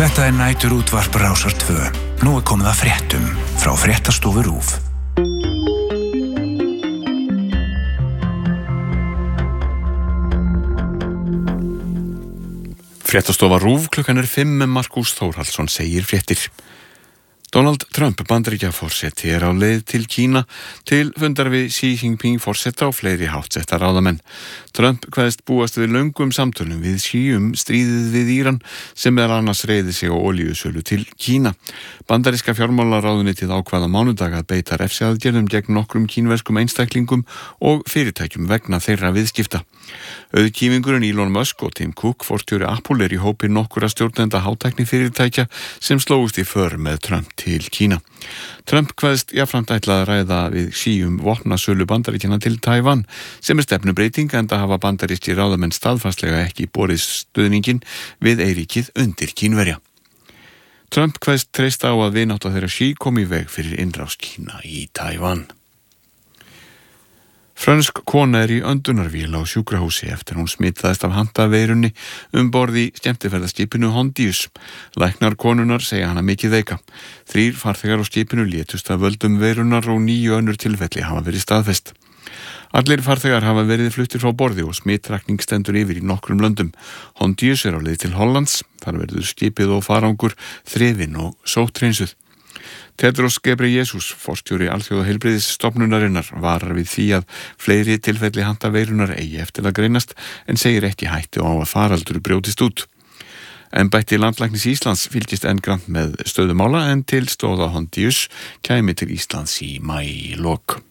Þetta nætur útvarp Rásar 2. Nú komið að fréttum frá Fréttastofu RÚV. Fréttastofa RÚV, klukkan 5, Markús Þórhallsson segir fréttir. Donald Trump, Bandaríkjaforseti, á leið til Kína til fundar við Xi Jinping forseta og fleiri háttsetta ráðamenn. Trump kveðst búast við löngum samtölum við Xi stríðið við Íran sem meðal annars reiði sig á olíusölu til Kína. Bandaríska fjármálaráðuneytið ákvað á mánudag að beita refsiaðgerðum gegn nokkrum kínverskum einstaklingum og fyrirtækjum vegna þeirra viðskipta. Auðkífingurinn Elon Musk og Tim Cook, forstjóri Apple, í hópi nokkura stjórnenda hátæknifyrirtækja sem slógust í för með Trump til Kína. Trump kveðst jafnframt ætla að ræða við Xi vopnasölu Bandaríkjanna til Tævan sem stefnubreyting enda hafa bandarískir ráðamenn staðfastlega ekki borið stuðninginn við eyríkið undir Kínverja. Trump kveðst treysta á að vinátta þeirra Xi komi í veg fyrir innrás Kína í Tævan. Frönsk kona í öndunarvél á sjúkrahúsi eftir hún smitaðist af handaveirunni borð í skemmtiferðaskipinu Hondius. Læknar konunnar segja hana mikið veika. 3 farþegar á skipinu létust af völdum veirunar og 9 önnur tilfelli hafa verið staðfest. Allir farþegar hafa verið fluttir frá borði og smitrakning stendur yfir í nokkrum löndum. Hondius á leið til Hollands, þar verður skipið og farangur þrifin og sótthreinsuð. Tedros Ghebreyesus, forstjóri Alþjóðaheilbrigðisstofnunarinnar, varar við því að fleiri tilfelli handaveirunar eigi eftir að greinast en segir ekki hættu á að faraldur brjótist út. Embætti landlæknis Íslands fylgist enn grannt með stöðumála en til stóð að Hondius kæmi til Íslands í maílok.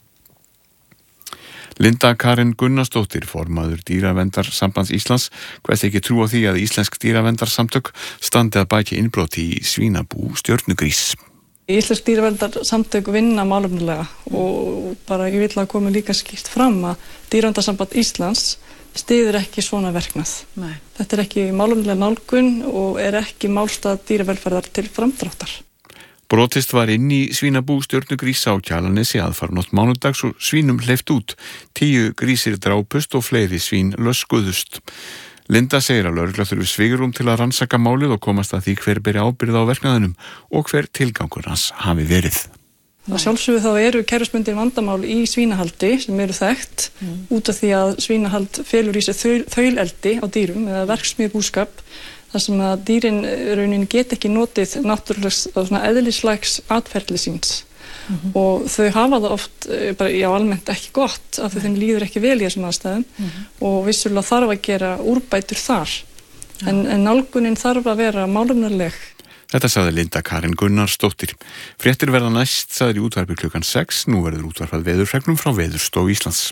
Linda Karin Gunnarsdóttir, formaður Dýraverndar-sambands Íslands, kveðst ekki trú á því að íslensk dýraverndarsamtök standi að baki innbroti í svínabú stjörnugrís. Íslensk dýraverndarsamtök vinna málefnalega og bara ég vil að koma líka skýrt fram að Dýraverndarsamband Íslands styður ekki svona verknað. Nei. Þetta er ekki málefnalega nálgun og er ekki málstað dýravelferðar til framdráttar. Brotist var inn í svínabú stjörnugrísa á Kjalarnesi aðfarnótt mánudags og svínum hleypt út. 10 grísir drápust og fleiri svín löskuðust. Linda segir að lögregla þurfi svigrúm til að rannsaka málið og komast að því hver beri ábyrgð á verknaðinum og hver tilgangur hans hafi verið. Að sjálfsögðu þá eru kerfisbundin vandamál í svínahaldi sem eru þekkt út af því að svínahald felur í sig þauleldi á dýrum eða verksmiðjubúskap þar sem að dýrin raunin get ekki notið náttúrulegs eðlislægs atferli síns. Og þau hafa það oft bara almennt ekki gott af því þeim líður ekki vel í þessum aðstæðum og vissulega þarf að gera úrbætur þar en nálgunin þarf að vera málefnaleg. Þetta sagði Linda Karin Gunnarsdóttir. Fréttir verða næst sagðir í útvarpi klukkan 6. Nú verður útvarpað veðurfregnum frá Veðurstofu Íslands.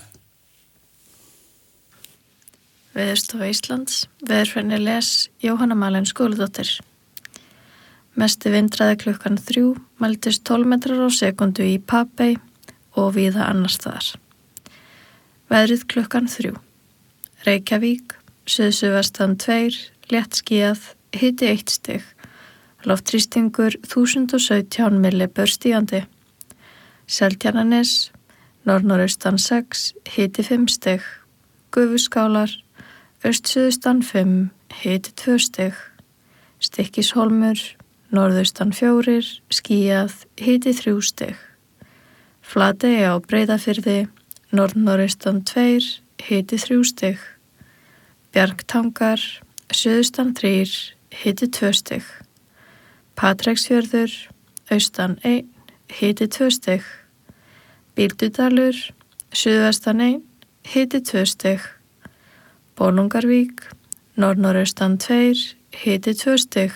Veðurstofa Íslands, veðurfræðinni les Jóhanna Malen Skúladóttir. Mesti vindræði klukkan 3 mældist 12 metrar á sekundu í Papey og víða annars staðar. Veðrið klukkan 3. Reykjavík, suðsuðvestan 2, létt skýjað, hiti 1 stig. Loftþrýstingur 1017 millibör stígandi. Seltjarnarnes, norðnorðaustan 6, hiti 5 stig. Gufuskálar, austsuðustan 5, hiti 2 stig. Stykkishólmur, norðaustan 4, skýjað, hiti 3 stig. Flatey á Breiðafirði, norðnorðaustan 2, hiti 3 stig. Bjargtangar, suðustan 3, hiti 2 stig. Patreksfjörður, austan 1, hiti 2 stig. Bíldudalur, suðvestan 1, hiti 2 stig. Bolungarvík, norðnorðaustan 2, hiti 2 stig.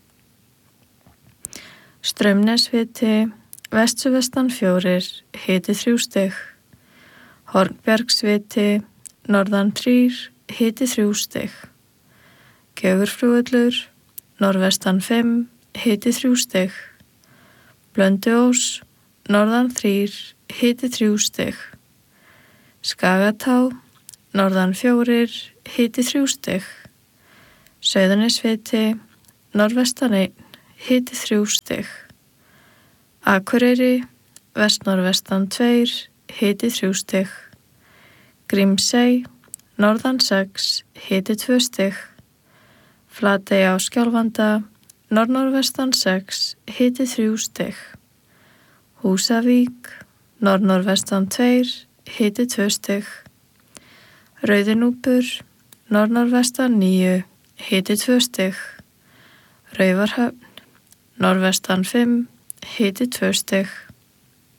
Straumnesviti, vesturvestan 4, hiti 3 stig. Hornbjargsviti, norðan 3, hiti 3 stig. Gjögurflugvöllur, norðvestan 5, hiti 3 stig. Blönduós, norðan 3, hiti 3 stig. Skagatá, norðan 4, hiti 3 stig. Sauðanesviti, norðvestan 1, hiti 3 stig. Akureyri, vestnorðvestan 2, hiti 3 stig. Grímsey, norðan 6, hiti 2 stig. Flatey á Skjálfanda, norðnorðvestan 6, hiti 3 stig. Húsavík, norðnorðvestan 2, hiti 2 stig. Rauðinúpur, norðnorðvestan 9, hiti 2 stig. Raufarhöfn, norðvestan 5, hiti 2 stig.